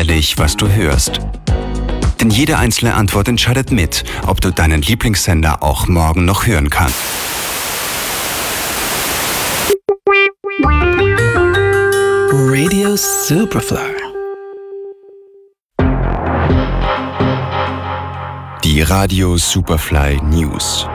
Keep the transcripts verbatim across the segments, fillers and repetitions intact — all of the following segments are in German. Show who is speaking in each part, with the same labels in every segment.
Speaker 1: ehrlich, was du hörst. Denn jede einzelne Antwort entscheidet mit, ob du deinen Lieblingssender auch morgen noch hören kannst.
Speaker 2: Radio Superfly.
Speaker 1: Die Radio Superfly News.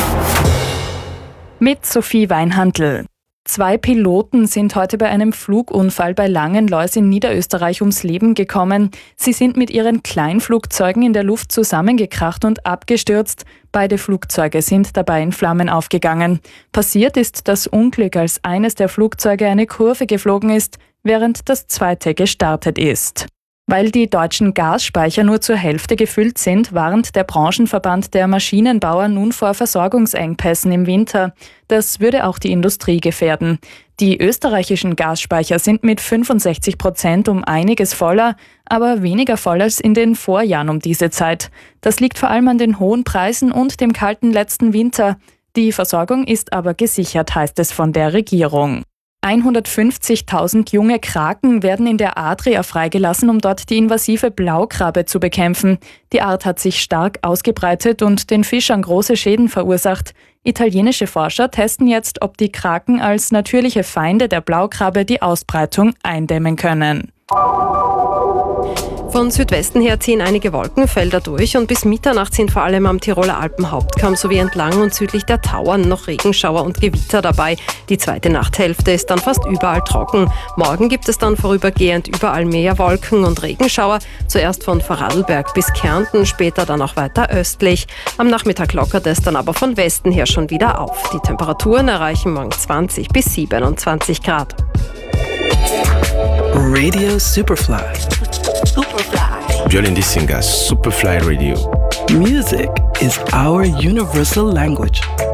Speaker 3: Mit Sophie Weinhandl. Zwei Piloten sind heute bei einem Flugunfall bei Langenlois in Niederösterreich ums Leben gekommen. Sie sind mit ihren Kleinflugzeugen in der Luft zusammengekracht und abgestürzt. Beide Flugzeuge sind dabei in Flammen aufgegangen. Passiert ist das Unglück, als eines der Flugzeuge eine Kurve geflogen ist, während das zweite gestartet ist. Weil die deutschen Gasspeicher nur zur Hälfte gefüllt sind, warnt der Branchenverband der Maschinenbauer nun vor Versorgungsengpässen im Winter. Das würde auch die Industrie gefährden. Die österreichischen Gasspeicher sind mit fünfundsechzig Prozent um einiges voller, aber weniger voll als in den Vorjahren um diese Zeit. Das liegt vor allem an den hohen Preisen und dem kalten letzten Winter. Die Versorgung ist aber gesichert, heißt es von der Regierung. hundertfünfzigtausend junge Kraken werden in der Adria freigelassen, um dort die invasive Blaukrabbe zu bekämpfen. Die Art hat sich stark ausgebreitet und den Fischern große Schäden verursacht. Italienische Forscher testen jetzt, ob die Kraken als natürliche Feinde der Blaukrabbe die Ausbreitung eindämmen können.
Speaker 4: Von Südwesten her ziehen einige Wolkenfelder durch und bis Mitternacht sind vor allem am Tiroler Alpenhauptkamm sowie entlang und südlich der Tauern noch Regenschauer und Gewitter dabei. Die zweite Nachthälfte ist dann fast überall trocken. Morgen gibt es dann vorübergehend überall mehr Wolken und Regenschauer. Zuerst von Vorarlberg bis Kärnten, später dann auch weiter östlich. Am Nachmittag lockert es dann aber von Westen her schon wieder auf. Die Temperaturen erreichen morgen zwanzig bis siebenundzwanzig Grad.
Speaker 2: Radio Superfly.
Speaker 5: Superfly. Jolene Dissinga, Superfly Radio.
Speaker 2: Music is our universal language.